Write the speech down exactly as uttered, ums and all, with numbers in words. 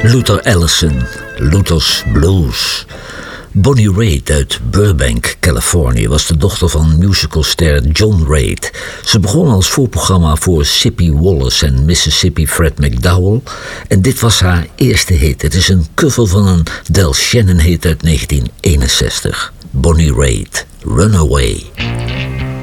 Luther Allison, Luther's Blues. Bonnie Raitt uit Burbank, Californië, was de dochter van musicalster John Raitt. Ze begon als voorprogramma voor Sippy Wallace en Mississippi Fred McDowell. En dit was haar eerste hit. Het is een cover van een Del Shannon hit uit negentien eenenzestig. Bonnie Raitt, Runaway.